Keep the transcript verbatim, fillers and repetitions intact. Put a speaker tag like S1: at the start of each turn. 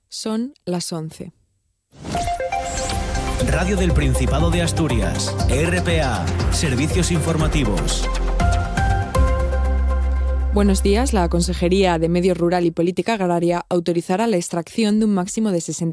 S1: Son las once.
S2: Radio del Principado de Asturias, R P A, Servicios Informativos.
S1: Buenos días. La Consejería de Medio Rural y Política Agraria autorizará la extracción de un máximo de sesenta